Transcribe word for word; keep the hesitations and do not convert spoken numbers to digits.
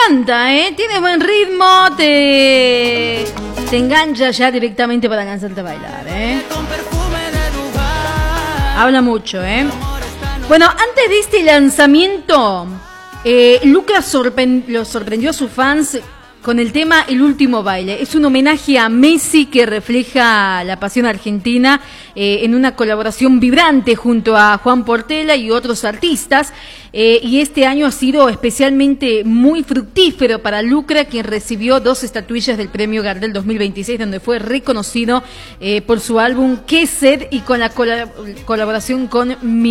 encanta, ¿eh? Tiene buen ritmo, te, te engancha ya directamente para cansarte a bailar, ¿eh? Habla mucho, ¿eh? Bueno, antes de este lanzamiento, eh, Lucas sorprend- lo sorprendió a sus fans con el tema El Último Baile. Es un homenaje a Messi que refleja la pasión argentina eh, en una colaboración vibrante junto a Juan Portela y otros artistas. Eh, y este año ha sido especialmente muy fructífero para Lucra, quien recibió dos estatuillas del Premio Gardel dos mil veintiséis, donde fue reconocido eh, por su álbum Qué Sed y con la colab- colaboración con Mi